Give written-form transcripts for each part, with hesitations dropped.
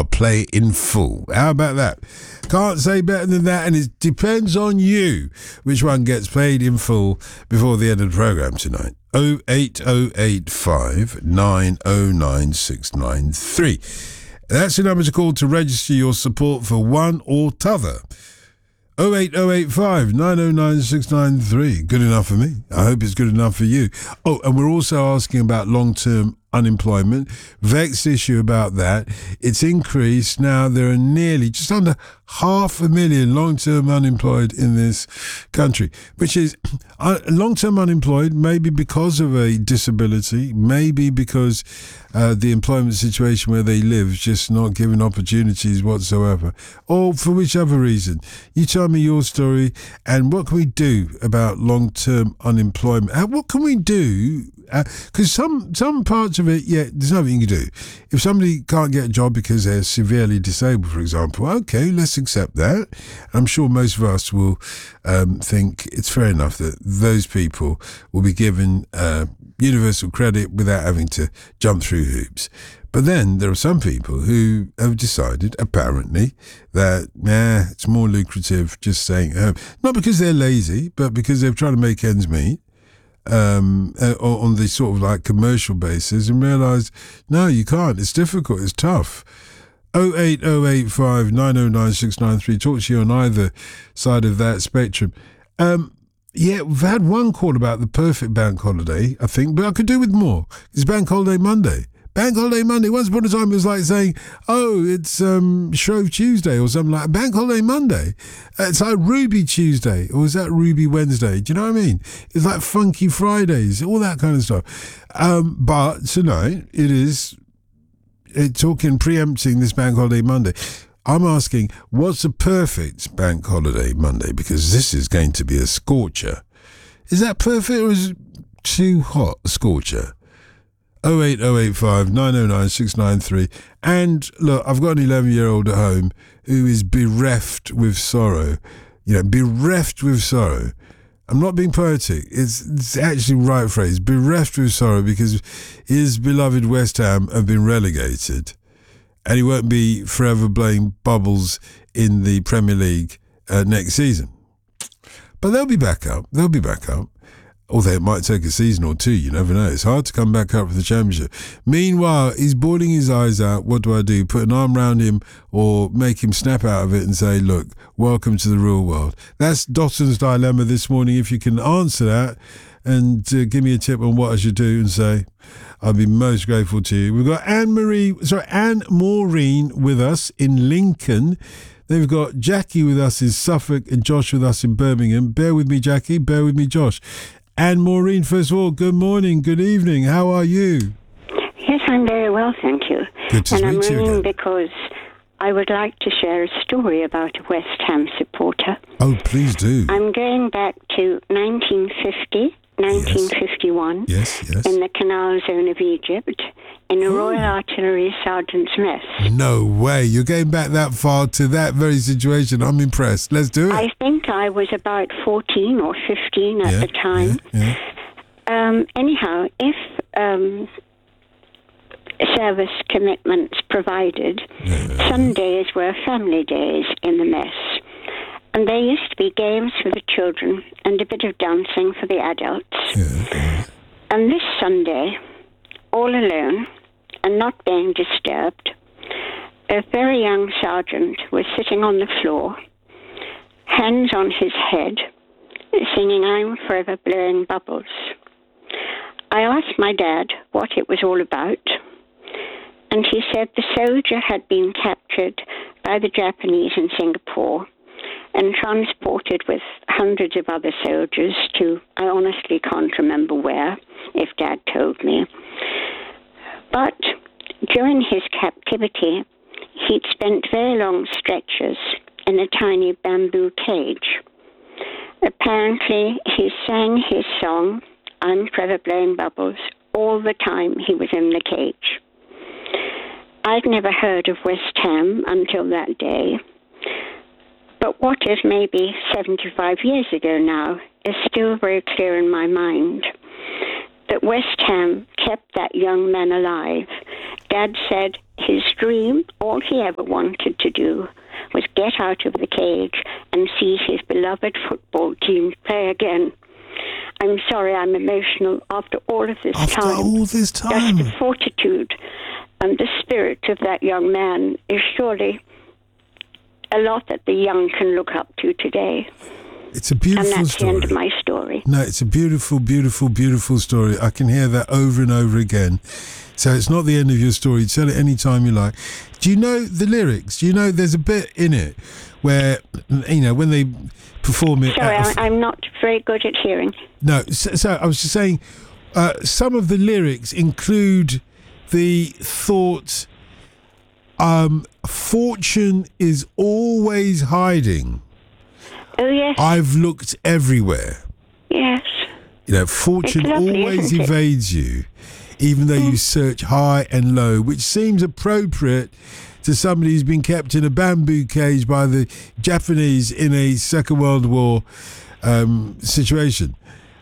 I'll play it in full. How about that? Can't say better than that, and it depends on you which one gets played in full before the end of the programme tonight. 08085 909 693. That's the number to call to register your support for one or t'other. 08085 909 693. Good enough for me. I hope it's good enough for you. Oh, and we're also asking about long-term unemployment. Vexed issue about that. It's increased. Now there are nearly just under 500,000 long-term unemployed in this country, which is long-term unemployed maybe because of a disability, maybe because the employment situation where they live is just not giving opportunities whatsoever, or for whichever reason. You tell me your story, and what can we do about long-term unemployment? What can we do? Because some parts of it, yeah, there's nothing you can do. If somebody can't get a job because they're severely disabled, for example, okay, let's accept that. I'm sure most of us will think it's fair enough that those people will be given universal credit without having to jump through hoops. But then there are some people who have decided, apparently, that, it's more lucrative just staying at home. Not because they're lazy, but because they're trying to make ends meet. On the sort of like commercial basis, and realise, no, you can't. It's difficult. It's tough. 08085 909 693. Talk to you on either side of that spectrum. Yeah, we've had one call about the perfect bank holiday, I think, but I could do with more. It's Bank Holiday Monday. Bank Holiday Monday. Once upon a time, it was like saying, oh, it's Shrove Tuesday or something like that. Bank Holiday Monday. It's like Ruby Tuesday, or is that Ruby Wednesday? Do you know what I mean? It's like Funky Fridays, all that kind of stuff. But tonight, preempting this Bank Holiday Monday. I'm asking, what's a perfect Bank Holiday Monday? Because this is going to be a scorcher. Is that perfect, or is it too hot, a scorcher? 08085 909 693. And look, I've got an 11-year-old at home who is bereft with sorrow. Bereft with sorrow. I'm not being poetic. It's actually the right phrase. Bereft with sorrow because his beloved West Ham have been relegated, and he won't be forever blowing bubbles in the Premier League next season. But they'll be back up. Although it might take a season or two, you never know. It's hard to come back up for the Championship. Meanwhile, he's bawling his eyes out. What do I do? Put an arm around him or make him snap out of it and say, look, welcome to the real world. That's Dotton's dilemma this morning. If you can answer that and give me a tip on what I should do and say, I'll be most grateful to you. We've got Anne Maureen with us in Lincoln. Then we've got Jackie with us in Suffolk and Josh with us in Birmingham. Bear with me, Jackie. Bear with me, Josh. And Maureen, first of all, good morning, good evening. How are you? Yes, I'm very well, thank you. Good to speak to you. And I'm ringing because I would like to share a story about a West Ham supporter. Oh, please do. I'm going back to 1950, 1951, yes. in the Canal Zone of Egypt, in a Royal Artillery Sergeant's mess. No way. You're going back that far to that very situation. I'm impressed. Let's do it. I think I was about 14 or 15 at the time. Yeah. Anyhow, if service commitments provided, Sundays were family days in the mess. And there used to be games for the children and a bit of dancing for the adults. Yeah. And this Sunday, all alone and not being disturbed, a very young sergeant was sitting on the floor, hands on his head, singing I'm Forever Blowing Bubbles. I asked my dad what it was all about, and he said the soldier had been captured by the Japanese in Singapore and transported with hundreds of other soldiers to, I honestly can't remember where, if Dad told me. But during his captivity, he'd spent very long stretches in a tiny bamboo cage. Apparently, he sang his song, I'm Forever Blowing Bubbles, all the time he was in the cage. I'd never heard of West Ham until that day. But what is maybe 75 years ago now is still very clear in my mind. That West Ham kept that young man alive Dad said his dream, all he ever wanted to do, was get out of the cage and see his beloved football team play again. I'm sorry, I'm emotional after all of this After time. all this time. Just the fortitude and the spirit of that young man is surely a lot that the young can look up to today. It's a beautiful And that's story. the end of my story. No, it's a beautiful, beautiful, beautiful story. I can hear that over and over again. So it's not the end of your story. Tell it any time you like. Do you know the lyrics? Do you know there's a bit in it where, you know, when they perform it... Sorry, I'm not very good at hearing. No, so I was just saying some of the lyrics include the thought, fortune is always hiding. Oh, yes. I've looked everywhere. Yes. You know, fortune It's lovely, always isn't it? evades you, even though you search high and low, which seems appropriate to somebody who's been kept in a bamboo cage by the Japanese in a Second World War situation.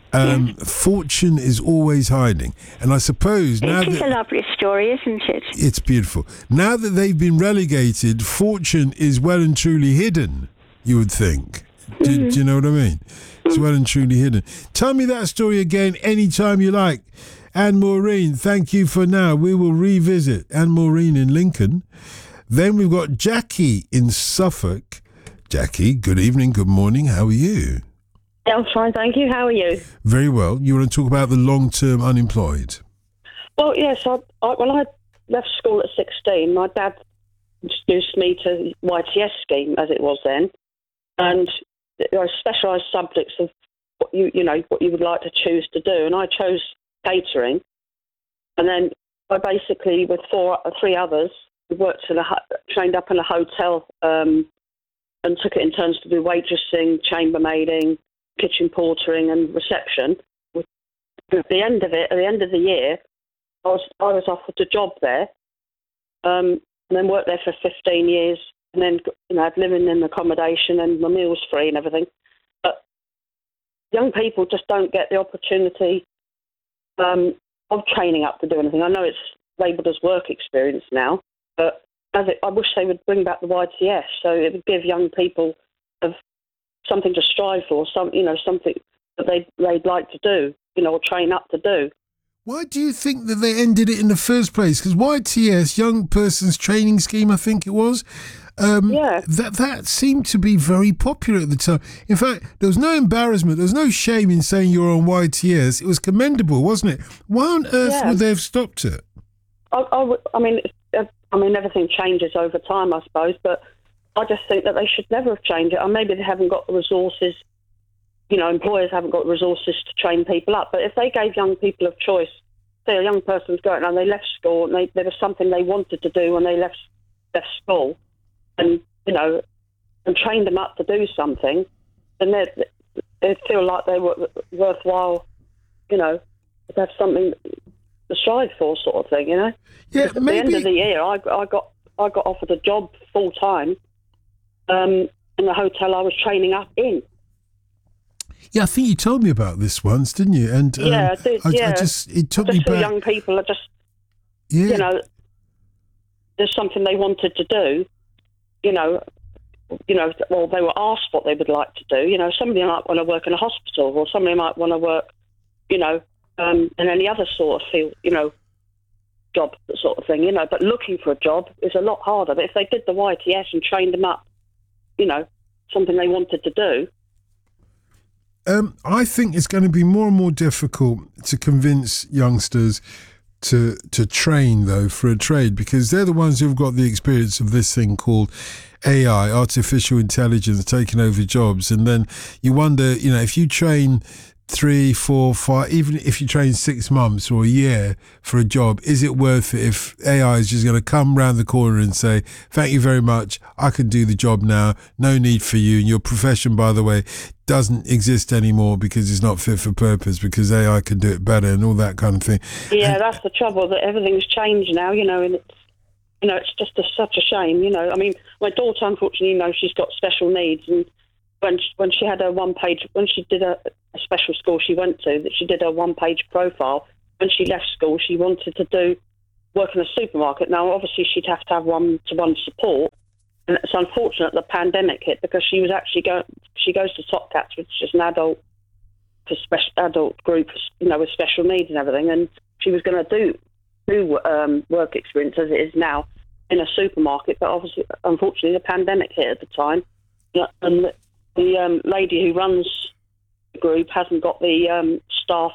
Fortune is always hiding. And I suppose now It is a that lovely story, isn't it? it's beautiful. Now that they've been relegated, fortune is well and truly hidden, you would think. Do you know what I mean? It's well and truly hidden. Tell me that story again anytime you like. Anne Maureen, thank you for now. We will revisit Anne Maureen in Lincoln. Then we've got Jackie in Suffolk. Jackie, good evening, good morning. How are you? I'm fine, thank you. How are you? Very well. You want to talk about the long-term unemployed? Well, yes. When I left school at 16, my dad introduced me to the YTS scheme, as it was then, and there are specialised subjects of what what you would like to choose to do, and I chose catering, and then I basically, with three others, we worked trained up in a hotel, and took it in turns to do waitressing, chambermaiding, kitchen portering, and reception. At the end of the year, I was offered a job there, and then worked there for 15 years, and then had living in accommodation and my meals free and everything. But young people just don't get the opportunity of training up to do anything. I know it's labelled as work experience now, but I wish they would bring back the YTS, so it would give young people something to strive for, something that they'd like to do, or train up to do. Why do you think that they ended it in the first place? Because YTS, Young Person's Training Scheme, I think it was, that seemed to be very popular at the time. In fact, there was no embarrassment, there was no shame in saying you're on YTS. It was commendable, wasn't it? Why on earth would they have stopped it? I mean, everything changes over time, I suppose, but I just think that they should never have changed it. Or maybe they haven't got the resources, employers haven't got resources to train people up. But if they gave young people a choice, say a young person's going and they left school and there was something they wanted to do when they left school, and and trained them up to do something, then they'd feel like they were worthwhile, to have something to strive for, sort of thing, Yeah, maybe. At the end of the year, I got offered a job full time in the hotel I was training up in. Yeah, I think you told me about this once, didn't you? And I did. It took me for back. young people, there's something they wanted to do. Well, they were asked what they would like to do. Somebody might want to work in a hospital, or somebody might want to work, in any other sort of field, job sort of thing, But looking for a job is a lot harder. But if they did the YTS and trained them up, something they wanted to do. I think it's going to be more and more difficult to convince youngsters to train, though, for a trade, because they're the ones who've got the experience of this thing called AI, artificial intelligence, taking over jobs. And then you wonder, if you train 3, 4, 5, even if you train 6 months or a year for a job, is it worth it if AI is just going to come round the corner and say, thank you very much, I can do the job now, no need for you, and your profession, by the way, doesn't exist anymore because it's not fit for purpose, because AI can do it better and all that kind of thing. Yeah, that's the trouble, that everything's changed now, and it's just such a shame, I mean, my daughter, unfortunately, she's got special needs, and when she had when she did a special school she went to, that she did a 1-page profile. When she left school, she wanted to do work in a supermarket. Now, obviously, she'd have to have one-to-one support. And it's unfortunate the pandemic hit because she was actually she goes to Top Cats, which is an adult group, with special needs and everything. And she was going to do work experience as it is now in a supermarket, but obviously, unfortunately, the pandemic hit at the time, and the lady who runs the group hasn't got the staff,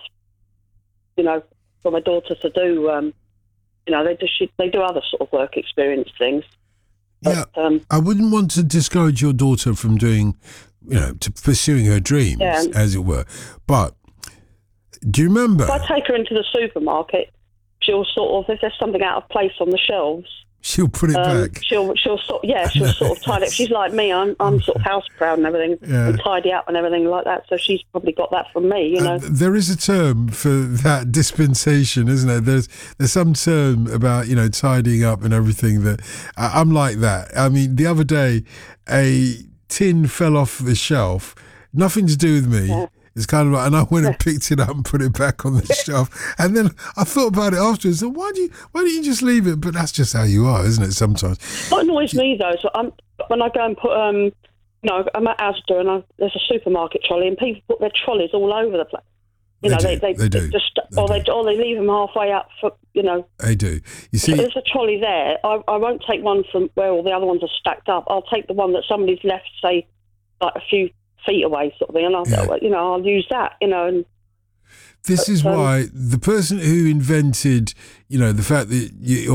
for my daughter to do. They do other sort of work experience things. Yeah, But, I wouldn't want to discourage your daughter from doing, to pursuing her dreams, as it were. But do you remember? if I take her into the supermarket, she'll sort of, if there's something out of place on the shelves, She'll put it back. she'll sort of tidy up. She's like me. I'm sort of house proud and everything, and tidy up and everything like that. So she's probably got that from me, There is a term for that dispensation, isn't there? There's some term about tidying up and everything that I'm like that. I mean, the other day, a tin fell off the shelf. Nothing to do with me. Yeah. It's kind of like, and I went and picked it up and put it back on the shelf. And then I thought about it afterwards. So why don't you just leave it? But that's just how you are, isn't it? Sometimes. What annoys me though, so when I go and put, I'm at Asda and there's a supermarket trolley and people put their trolleys all over the place. They do. Or they leave them halfway up for. They do. You see, if there's a trolley there, I won't take one from where all the other ones are stacked up. I'll take the one that somebody's left, say, like a few feet away, sort of thing, and I'll use that, and this is why the person who invented, the fact that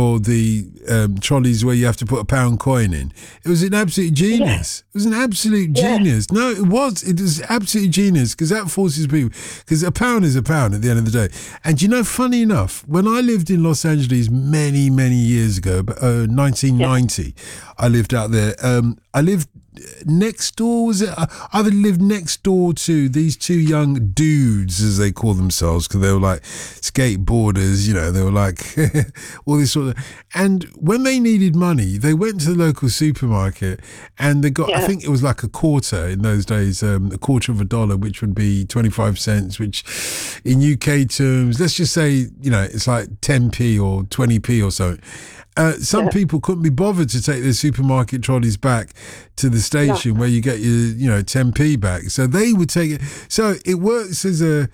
the trolleys where you have to put a pound coin in, it was an absolute genius. It was an absolute genius. No, it was absolute genius because that forces people, because a pound is a pound at the end of the day. And funny enough, when I lived in Los Angeles many, many years ago, 1990, I lived out there. I lived next door, was it? I lived next door to these two young dudes, as they call themselves, because they were like skateboarders, they were like all this sort of. And when they needed money, they went to the local supermarket and they got, I think it was like a quarter in those days, a quarter of a dollar, which would be 25 cents, which in UK terms, let's just say, it's like 10p or 20p or so. Some people couldn't be bothered to take their supermarket trolleys back to the station where you get your 10p back, so they would take it. So it works as a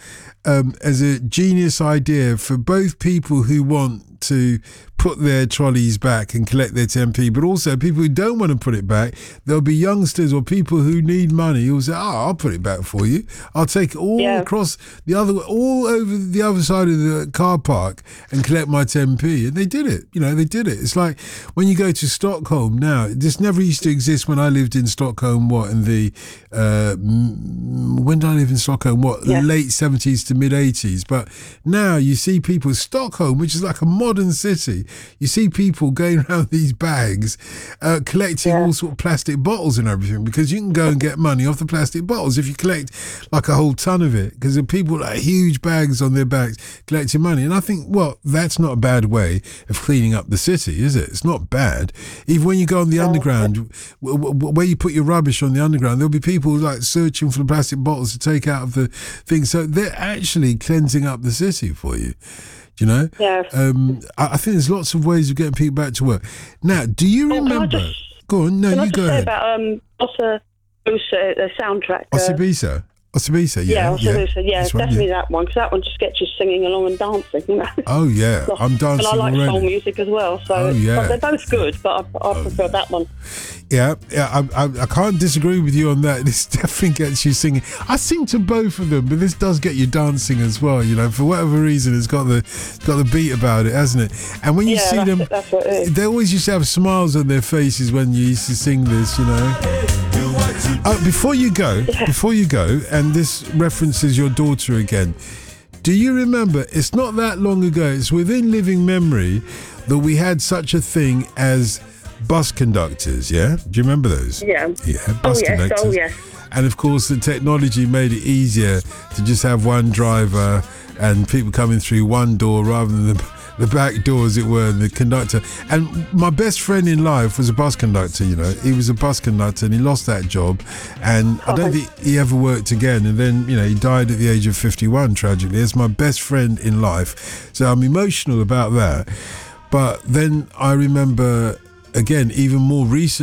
genius idea for both people who want to put their trolleys back and collect their 10p, but also people who don't want to put it back. There'll be youngsters or people who need money who'll say, I'll put it back for you. I'll take it all across all over the other side of the car park and collect my 10p. And they did it. They did it. It's like when you go to Stockholm now, this never used to exist when I lived in Stockholm, when did I live in Stockholm? Late 70s to mid 80s. But now you see people, Stockholm, which is like a modern city, you see people going around these bags, collecting all sort of plastic bottles and everything, because you can go and get money off the plastic bottles if you collect like a whole ton of it, because the people like huge bags on their backs collecting money. And I think, that's not a bad way of cleaning up the city, is it? It's not bad. Even when you go on the underground, where you put your rubbish on the underground, there'll be people like searching for the plastic bottles to take out of the thing. So they're actually cleansing up the city for you. Yes. I think there's lots of ways of getting people back to work. Now, do you remember? Go on. No, you go ahead. About the soundtrack. Osibisa, yeah. Yeah, definitely that one, because that one just gets you singing along and dancing. Oh yeah, I'm dancing and I like already. soul music as well. So but they're both good, but I prefer that one. Yeah, I can't disagree with you on that. This definitely gets you singing. I sing to both of them, but this does get you dancing as well. For whatever reason, it's got the beat about it, hasn't it? And when you see them, that's what it is. They always used to have smiles on their faces when you used to sing this. Before you go, and this references your daughter again. Do you remember? It's not that long ago. It's within living memory that we had such a thing as bus conductors, yeah? Do you remember those? Yeah. Yeah, bus conductors. Oh, yes. And of course, the technology made it easier to just have one driver and people coming through one door rather than the back door, as it were, and the conductor. And my best friend in life was a bus conductor, He was a bus conductor and he lost that job. And I don't think he ever worked again. And then, he died at the age of 51, tragically. It's my best friend in life. So I'm emotional about that. But then I remember, again, even more recently,